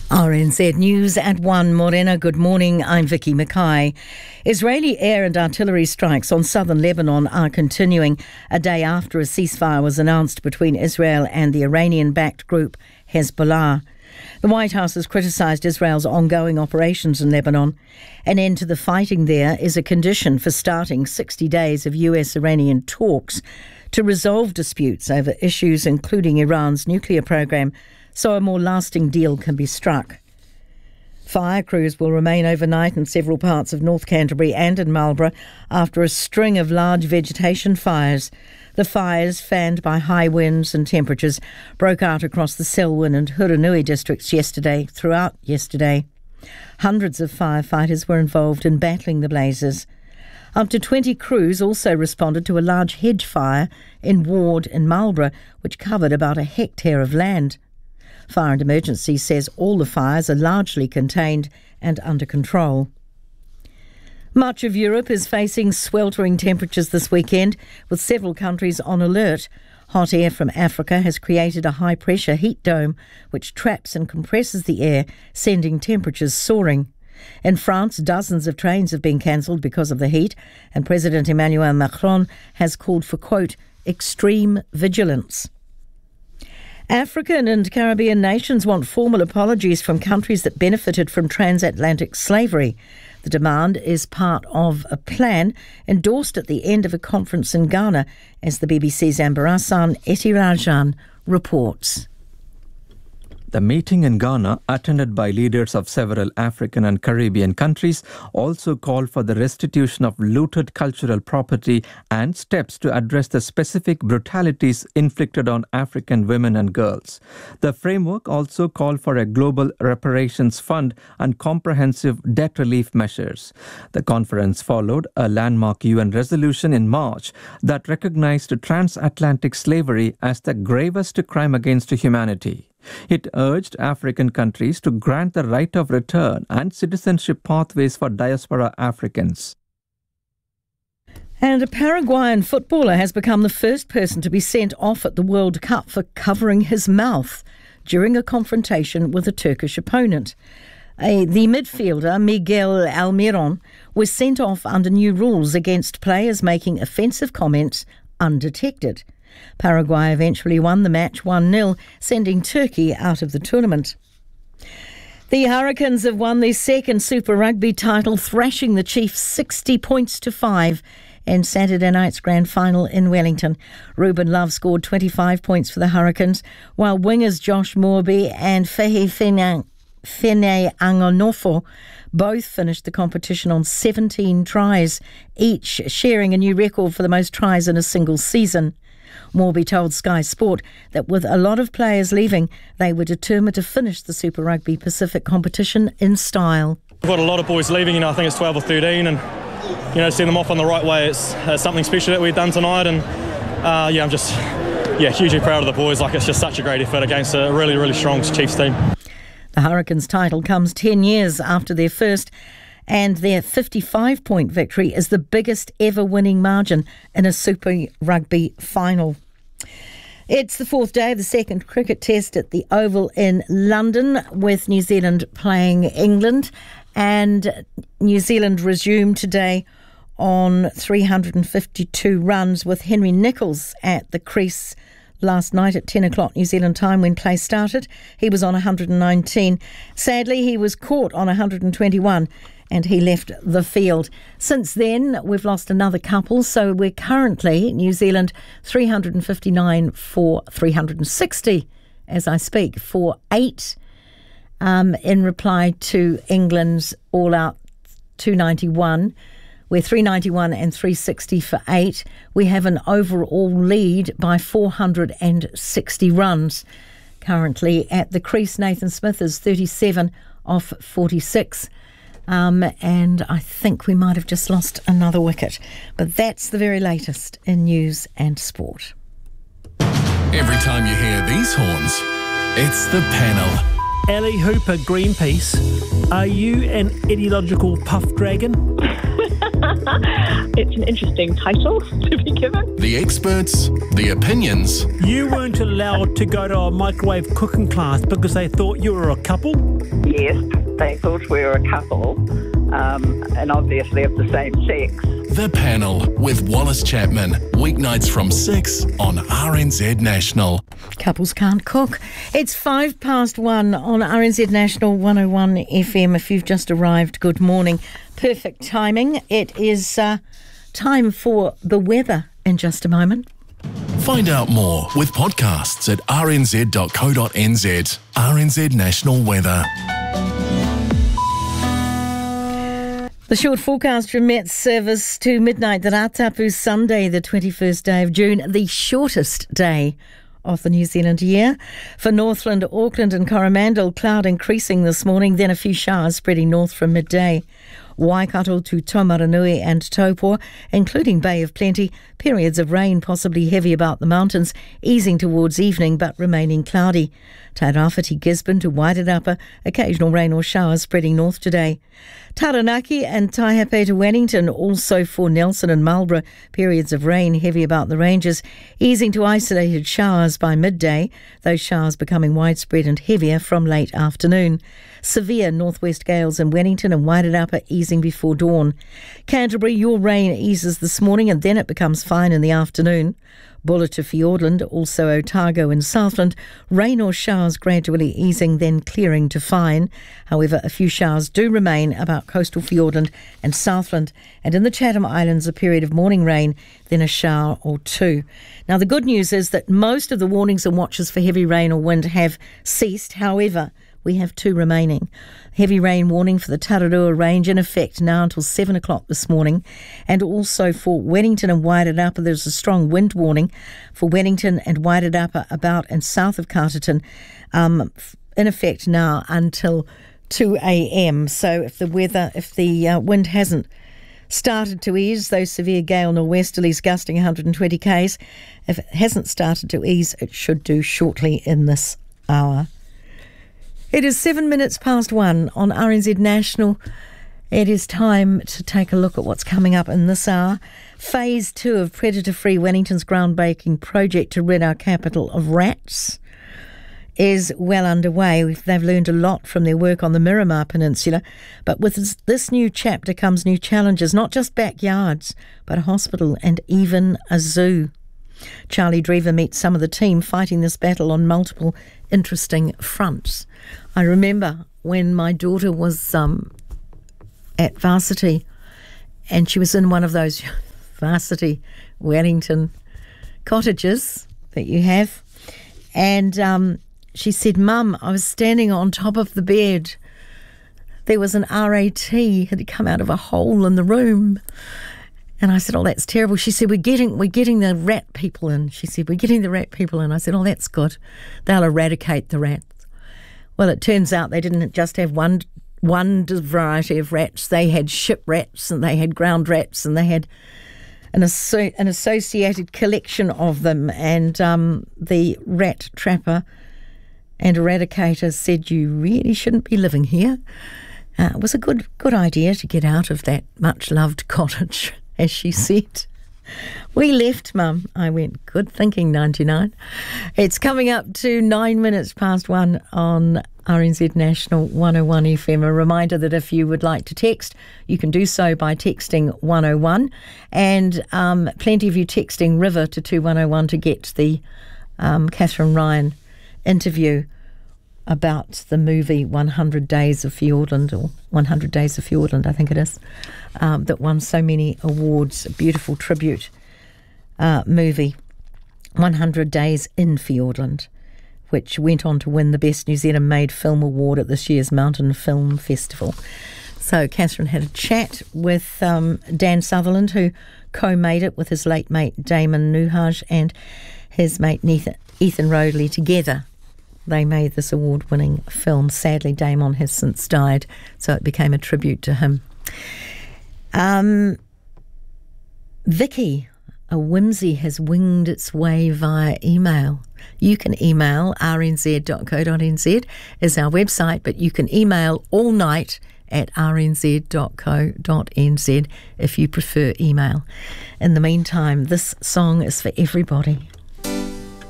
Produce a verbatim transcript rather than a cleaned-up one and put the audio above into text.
R N Z News at one. Morena, good morning. I'm Vicky Mackay. Israeli air and artillery strikes on southern Lebanon are continuing a day after a ceasefire was announced between Israel and the Iranian-backed group Hezbollah. The White House has criticised Israel's ongoing operations in Lebanon. An end to the fighting there is a condition for starting sixty days of U S-Iranian talks to resolve disputes over issues including Iran's nuclear program, so a more lasting deal can be struck. Fire crews will remain overnight in several parts of North Canterbury and in Marlborough after a string of large vegetation fires. The fires, fanned by high winds and temperatures, broke out across the Selwyn and Hurunui districts yesterday, throughout yesterday. Hundreds of firefighters were involved in battling the blazes. Up to twenty crews also responded to a large hedge fire in Ward in Marlborough, which covered about a hectare of land. Fire and Emergency says all the fires are largely contained and under control. Much of Europe is facing sweltering temperatures this weekend, with several countries on alert. Hot air from Africa has created a high-pressure heat dome, which traps and compresses the air, sending temperatures soaring. In France, dozens of trains have been cancelled because of the heat, and President Emmanuel Macron has called for, quote, extreme vigilance. African and Caribbean nations want formal apologies from countries that benefited from transatlantic slavery. The demand is part of a plan endorsed at the end of a conference in Ghana, as the B B C's Amber Hassan Etirajan reports. The meeting in Ghana, attended by leaders of several African and Caribbean countries, also called for the restitution of looted cultural property and steps to address the specific brutalities inflicted on African women and girls. The framework also called for a global reparations fund and comprehensive debt relief measures. The conference followed a landmark U N resolution in March that recognized transatlantic slavery as the gravest crime against humanity. It urged African countries to grant the right of return and citizenship pathways for diaspora Africans. And a Paraguayan footballer has become the first person to be sent off at the World Cup for covering his mouth during a confrontation with a Turkish opponent. Uh, the midfielder, Miguel Almiron, was sent off under new rules against players making offensive comments undetected. Paraguay eventually won the match one nil, sending Turkey out of the tournament. The Hurricanes have won their second Super Rugby title, thrashing the Chiefs sixty points to five in Saturday night's grand final in Wellington. Ruben Love scored twenty-five points for the Hurricanes, while wingers Josh Morby and Fehi Fene Angonofo both finished the competition on seventeen tries, each sharing a new record for the most tries in a single season. Morby told Sky Sport that with a lot of players leaving, they were determined to finish the Super Rugby Pacific competition in style. We've got a lot of boys leaving, you know, I think it's twelve or thirteen, and, you know, send them off on the right way. It's, it's something special that we've done tonight, and, uh, yeah, I'm just, yeah, hugely proud of the boys. Like, it's just such a great effort against a really, really strong Chiefs team. The Hurricanes' title comes ten years after their first, and their fifty-five point victory is the biggest ever winning margin in a Super Rugby final. It's the fourth day of the second cricket test at the Oval in London, with New Zealand playing England, and New Zealand resumed today on three hundred fifty-two runs with Henry Nicholls at the crease last night at ten o'clock New Zealand time when play started. He was on one hundred nineteen. Sadly, he was caught on one hundred twenty-one and he left the field. Since then, we've lost another couple, so we're currently, New Zealand, three hundred fifty-nine for three hundred sixty, as I speak, for eight, um, in reply to England's all-out two ninety-one. We're three ninety-one and three sixty for eight. We have an overall lead by four hundred sixty runs. Currently at the crease, Nathan Smith is thirty-seven off forty-six. Um, and I think we might have just lost another wicket. But that's the very latest in news and sport. Every time you hear these horns, it's the panel. Ali Hooper, Greenpeace. Are you an ideological puff dragon? It's an interesting title to be given. The experts, the opinions. You weren't allowed to go to a microwave cooking class because they thought you were a couple? Yes, they thought we were a couple, um, and obviously of the same sex. The Panel with Wallace Chapman. Weeknights from six on R N Z National. Couples can't cook. It's five past one on R N Z National one oh one F M. If you've just arrived, good morning. Perfect timing. It is uh, time for the weather in just a moment. Find out more with podcasts at r n z dot co dot n z. R N Z National Weather. The short forecast from Met Service to midnight, the Ratapu Sunday, the twenty-first day of June, the shortest day of the New Zealand year. For Northland, Auckland and Coromandel, cloud increasing this morning, then a few showers spreading north from midday. Waikato to Taumaranui and Taupo, including Bay of Plenty, periods of rain possibly heavy about the mountains, easing towards evening but remaining cloudy. Tairāwhiti, Gisborne to Wairarapa, occasional rain or showers spreading north today. Taranaki and Taihape to Wellington, also for Nelson and Marlborough, periods of rain heavy about the ranges, easing to isolated showers by midday, those showers becoming widespread and heavier from late afternoon. Severe northwest gales in Wellington and Wairarapa easing before dawn. Canterbury, your rain eases this morning and then it becomes fine in the afternoon. Buller to Fiordland, also Otago and Southland, rain or showers gradually easing, then clearing to fine. However, a few showers do remain about coastal Fiordland and Southland, and in the Chatham Islands a period of morning rain, then a shower or two. Now the good news is that most of the warnings and watches for heavy rain or wind have ceased. However, we have two remaining. Heavy rain warning for the Tararua Range in effect now until seven o'clock this morning. And also for Wellington and Wairarapa, there's a strong wind warning for Wellington and Wairarapa about and south of Carterton, um, in effect now until two a.m. So if the weather, if the uh, wind hasn't started to ease, those severe gale nor'westerlies gusting one hundred twenty k's, if it hasn't started to ease, it should do shortly in this hour. It is seven minutes past one on R N Z National. It is time to take a look at what's coming up in this hour. Phase two of Predator-Free Wellington's groundbreaking project to rid our capital of rats is well underway. They've learned a lot from their work on the Miramar Peninsula, but with this, this new chapter comes new challenges, not just backyards, but a hospital and even a zoo. Charlie Drever meets some of the team fighting this battle on multiple interesting fronts. I remember when my daughter was um, at varsity and she was in one of those varsity Wellington cottages that you have, and um, she said, "Mum, I was standing on top of the bed. There was an R A T had come out of a hole in the room." And I said, "Oh, that's terrible." She said, we're getting we're getting the rat people in. She said, we're getting the rat people in. I said, "Oh, that's good. They'll eradicate the rats." Well, it turns out they didn't just have one one variety of rats. They had ship rats and they had ground rats and they had an, asso- an associated collection of them. And um, the rat trapper and eradicator said, "You really shouldn't be living here." Uh, it was a good good idea to get out of that much-loved cottage, as she said. "We left, Mum." I went, "Good thinking, ninety-nine. It's coming up to nine minutes past one on R N Z National one oh one F M. A reminder that if you would like to text, you can do so by texting one oh one, and um, plenty of you texting River to two one oh one to get the um, Catherine Ryan interview about the movie one hundred Days of Fiordland, or one hundred Days of Fiordland, I think it is, um, that won so many awards. A beautiful tribute uh, movie, one hundred Days in Fiordland, which went on to win the Best New Zealand Made Film Award at this year's Mountain Film Festival. So Catherine had a chat with um, Dan Sutherland, who co-made it with his late mate Damon Nuhaj and his mate Ethan, Ethan Rodley together. They made this award-winning film. Sadly, Damon has since died, so it became a tribute to him. Um, Vicky, a whimsy has winged its way via email. You can email r n z dot co dot n z is our website, but you can email all night at r n z dot co dot n z if you prefer email. In the meantime, this song is for everybody.